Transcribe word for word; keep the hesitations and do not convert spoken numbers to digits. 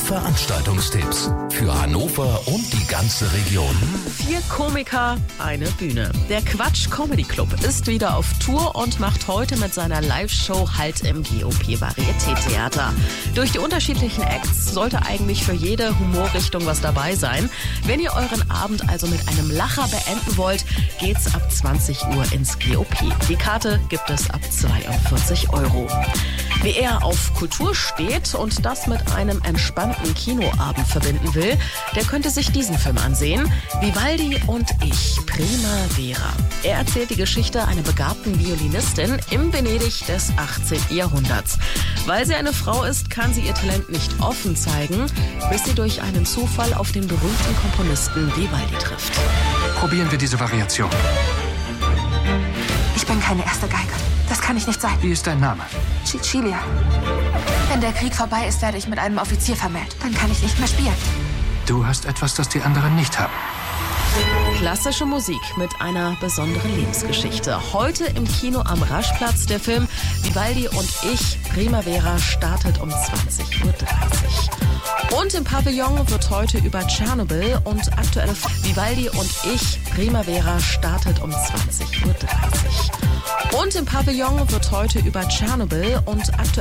Veranstaltungstipps für Hannover und die ganze Region. Vier Komiker, eine Bühne. Der Quatsch Comedy Club ist wieder auf Tour und macht heute mit seiner Live-Show Halt im G O P Varieté-Theater. Durch die unterschiedlichen Acts sollte eigentlich für jede Humorrichtung was dabei sein. Wenn ihr euren Abend also mit einem Lacher beenden wollt, geht's ab zwanzig Uhr ins G O P. Die Karte gibt es ab zweiundvierzig Euro. Wie er auf Kultur steht und das mit einem entspannten Kinoabend verbinden will, der könnte sich diesen Film ansehen. Vivaldi und ich, Primavera. Er erzählt die Geschichte einer begabten Violinistin im Venedig des achtzehnten Jahrhunderts. Weil sie eine Frau ist, kann sie ihr Talent nicht offen zeigen, bis sie durch einen Zufall auf den berühmten Komponisten Vivaldi trifft. Probieren wir diese Variation. Ich bin keine erste Geige. Das kann ich nicht sein. Wie ist dein Name? Cecilia. Wenn der Krieg vorbei ist, werde ich mit einem Offizier vermählt. Dann kann ich nicht mehr spielen. Du hast etwas, das die anderen nicht haben. Klassische Musik mit einer besonderen Lebensgeschichte. Heute im Kino am Raschplatz der Film Vivaldi und ich, Primavera, startet um zwanzig Uhr dreißig. Und im Pavillon wird heute über Tschernobyl und aktuelle Vivaldi und ich, Primavera, startet um zwanzig Uhr dreißig. Und im Pavillon wird heute über Tschernobyl und aktuelle